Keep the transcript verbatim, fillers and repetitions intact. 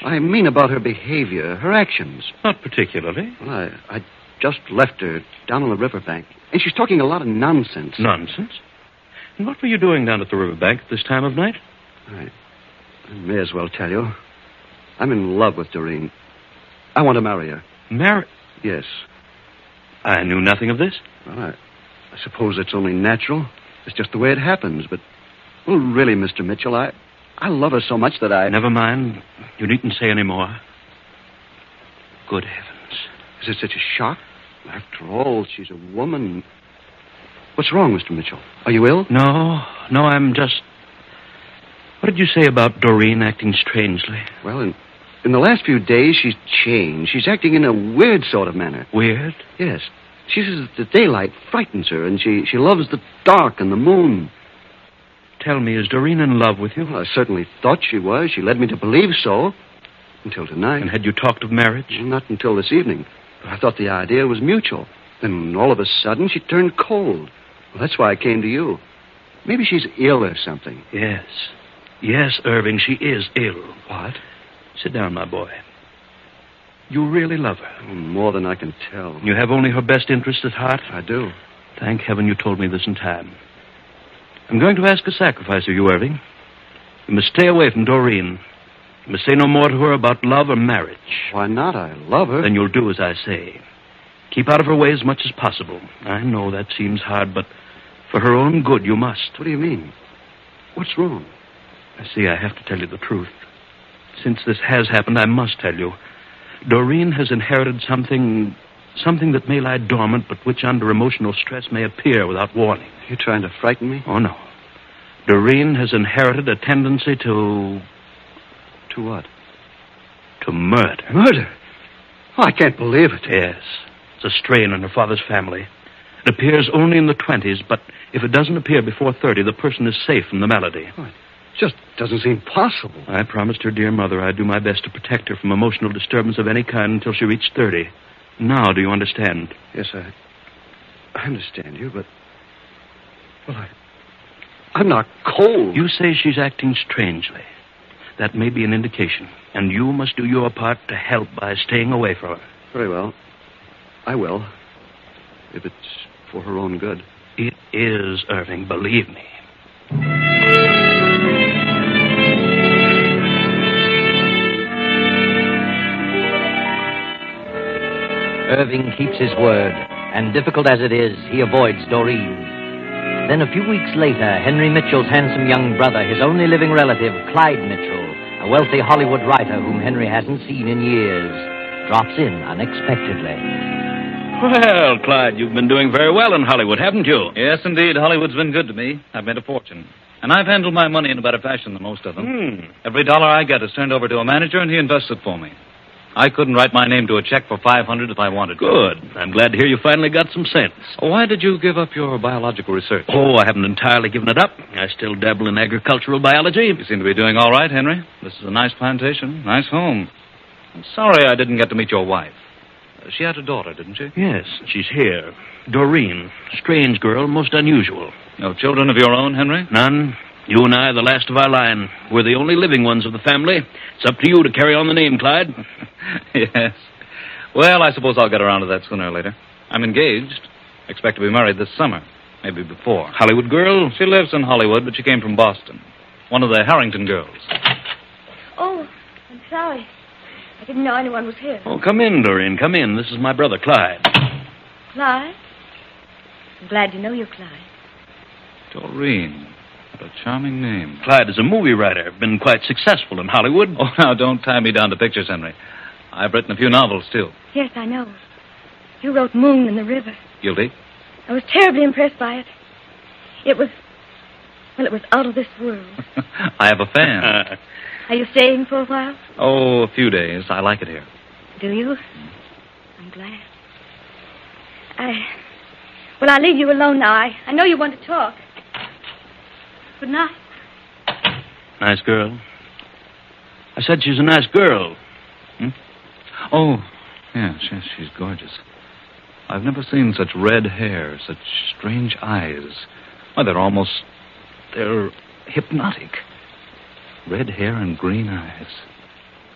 I mean about her behavior, her actions. Not particularly. Well, I, I just left her down on the riverbank, and she's talking a lot of nonsense. Nonsense? And what were you doing down at the riverbank at this time of night? I, I may as well tell you. I'm in love with Doreen. I want to marry her. Marry? Yes. I knew nothing of this. Well, I, I suppose it's only natural. It's just the way it happens, but... Well, really, Mister Mitchell, I... I love her so much that I... Never mind. You needn't say any more. Good heavens. Is it such a shock? After all, she's a woman. What's wrong, Mister Mitchell? Are you ill? No, no, I'm just... What did you say about Doreen acting strangely? Well, in, in the last few days, she's changed. She's acting in a weird sort of manner. Weird? Yes. She says the daylight frightens her, and she, she loves the dark and the moon. Tell me, is Doreen in love with you? Well, I certainly thought she was. She led me to believe so. Until tonight. And had you talked of marriage? Well, not until this evening. But I thought the idea was mutual. Then all of a sudden, she turned cold. Well, that's why I came to you. Maybe she's ill or something. Yes. Yes, Irving, she is ill. What? Sit down, my boy. You really love her? Oh, more than I can tell. You have only her best interest at heart? I do. Thank heaven you told me this in time. I'm going to ask a sacrifice of you, Irving. You must stay away from Doreen. You must say no more to her about love or marriage. Why not? I love her. Then you'll do as I say. Keep out of her way as much as possible. I know that seems hard, but for her own good, you must. What do you mean? What's wrong? I see I have to tell you the truth. Since this has happened, I must tell you. Doreen has inherited something... something that may lie dormant, but which under emotional stress may appear without warning. You're trying to frighten me? Oh, no. Doreen has inherited a tendency to... To what? To murder. Murder? Oh, I can't believe it. Yes. It's a strain in her father's family. It appears only in the twenties, but if it doesn't appear before thirty, the person is safe from the malady. Oh, it just doesn't seem possible. I promised her dear mother I'd do my best to protect her from emotional disturbance of any kind until she reached thirty. Now, do you understand? Yes, I... I understand you, but... Well, I... I'm not cold. You say she's acting strangely. That may be an indication. And you must do your part to help by staying away from her. Very well. I will. If it's for her own good. It is, Irving, believe me. Irving keeps his word, and difficult as it is, he avoids Doreen. Then a few weeks later, Henry Mitchell's handsome young brother, his only living relative, Clyde Mitchell, a wealthy Hollywood writer whom Henry hasn't seen in years, drops in unexpectedly. Well, Clyde, you've been doing very well in Hollywood, haven't you? Yes, indeed. Hollywood's been good to me. I've made a fortune. And I've handled my money in a better fashion than most of them. Hmm. Every dollar I get is turned over to a manager, and he invests it for me. I couldn't write my name to a check for five hundred dollars if I wanted to. Good. I'm glad to hear you finally got some sense. Why did you give up your biological research? Oh, I haven't entirely given it up. I still dabble in agricultural biology. You seem to be doing all right, Henry. This is a nice plantation, nice home. I'm sorry I didn't get to meet your wife. Uh, she had a daughter, didn't she? Yes, she's here. Doreen. Strange girl, most unusual. No children of your own, Henry? None. You and I are the last of our line. We're the only living ones of the family. It's up to you to carry on the name, Clyde. Yes. Well, I suppose I'll get around to that sooner or later. I'm engaged. Expect to be married this summer. Maybe before. Hollywood girl? She lives in Hollywood, but she came from Boston. One of the Harrington girls. Oh, I'm sorry. I didn't know anyone was here. Oh, come in, Doreen. Come in. This is my brother, Clyde. Clyde? I'm glad to know you, Clyde. Doreen. What a charming name. Clyde is a movie writer. Been quite successful in Hollywood. Oh, now, don't tie me down to pictures, Henry. I've written a few novels, too. Yes, I know. You wrote Moon in the River. Guilty? I was terribly impressed by it. It was... Well, it was out of this world. I have a fan. Are you staying for a while? Oh, a few days. I like it here. Do you? I'm glad. I... Well, I'll leave you alone now. I, I know you want to talk. Good night. Nice girl. I said she's a nice girl. Hmm? Oh, yes, yes, she's gorgeous. I've never seen such red hair, such strange eyes. Why, they're almost... They're hypnotic. Red hair and green eyes.